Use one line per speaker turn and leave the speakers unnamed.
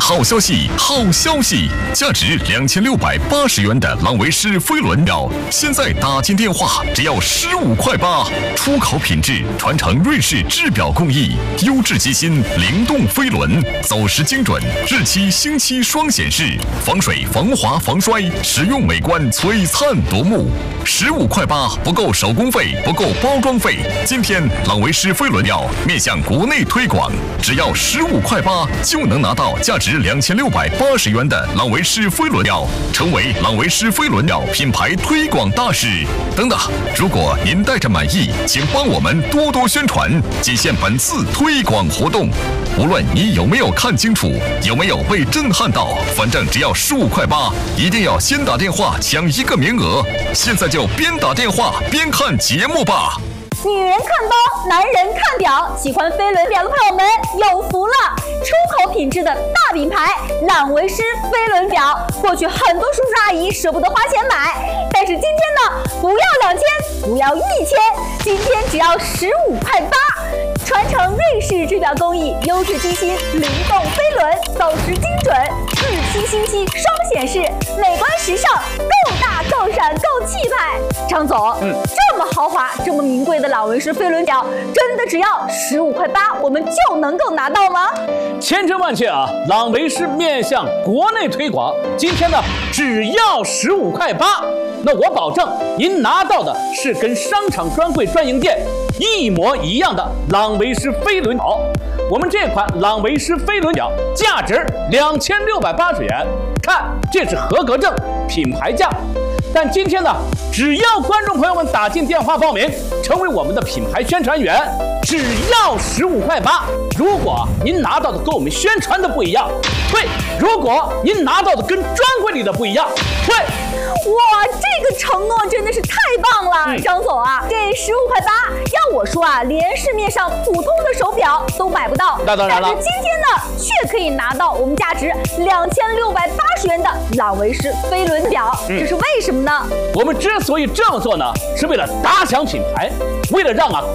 好消息，好消息！价值2680元的朗维诗飞轮表，现在打进电话只要15块8，出口品质，传承瑞士制表工艺，优质机芯，灵动飞轮，走时精准，日期星期双显示，防水、防滑、防摔，实用美观，璀璨夺目。15块8不够手工费，不够包装费。今天朗维诗飞轮表面向国内推广，只要15块8就能拿到价值2680元的朗维诗飞轮表，成为朗维诗飞轮表品牌推广大使。等等，如果您带着满意，请帮我们多多宣传，仅限本次推广活动。无论你有没有看清楚，有没有被震撼到，反正只要15块8，一定要先打电话抢一个名额。现在就边打电话边看节目吧。
女人看包，男人看表，喜欢飞轮表的朋友们有福了！出口品质的大品牌朗维诗飞轮表，过去很多叔叔阿姨舍不得花钱买，但是今天呢，不要2000，不要1000，今天只要15块8。传承瑞士制表工艺，优质机芯，灵动飞轮，走时精准，日期星期双显示，美观时尚，够大够闪够气派。张总，这么豪华这么名贵的朗维诗飞轮表，真的只要15块8我们就能够拿到吗？
千真万确啊！朗维诗面向国内推广，今天呢只要15块8，那我保证您拿到的是跟商场专柜专营店一模一样的朗维诗飞轮表。我们这款朗维诗飞轮表价值2680元，看这是合格证，品牌价。但今天呢，只要观众朋友们打进电话报名，成为我们的品牌宣传员，只要15块8。如果您拿到的跟我们宣传的不一样，退；如果您拿到的跟专柜里的不一样，退。
哇，这个承诺真的是太棒了，张总啊，这15块8，要我说啊，连市面上普通的手表都买不到。
那当然了，
但是今天呢，却可以拿到我们价值2680元的朗维诗飞轮表，这是为什么呢？
我们之所以这么做呢，是为了打响品牌，为了让